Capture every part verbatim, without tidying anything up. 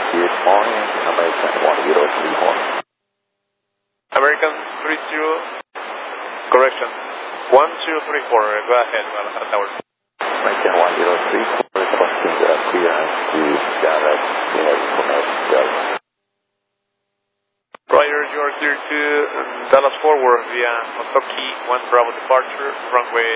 Good morning, American one zero three four. American three zero, correction, one zero three four, go ahead, Guadalajara Tower. American one zero three four, requesting the clearance to Dallas, Connecticut. Roger, you are clear to Dallas forward via Motoki, one Bravo departure, runway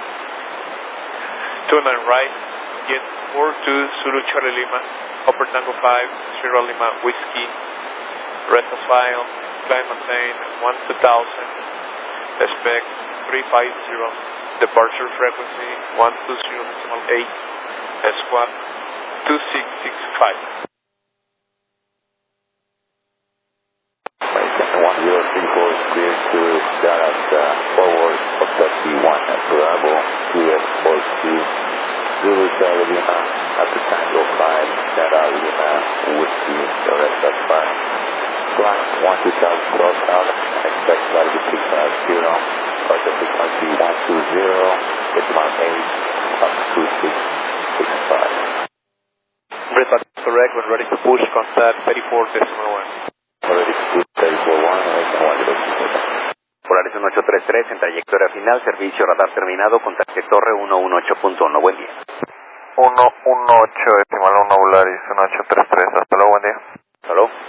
two nine right, get four two Zulu Charlie Lima, Upper Tango five, Sierra Lima Whiskey, rest of file, climb maintain one two thousand, expect three five zero, departure frequency one two zero decimal eight, squad two six six five. one zero three four is clear to Dallas uh, forward of thirty-one Bravo, U S four two, Zulu Charlie Lima, at the Tango five, Sierra Lima Whiskey, the rest of file. Flight one two thousand cross out, expect flight to six five zero, or the frequency one two zero, decimal eight, up two six six five. Breath correct, when ready to push, contact thirty-four decimal one. Ready to push, thirty-four one, one zero three four. Polaris uno ocho tres tres, en trayectoria final, servicio radar terminado, contacte torre uno uno ocho punto uno, buen día. uno uno ocho, decimal uno Polaris uno ocho tres tres, hasta luego, buen día. Hasta luego.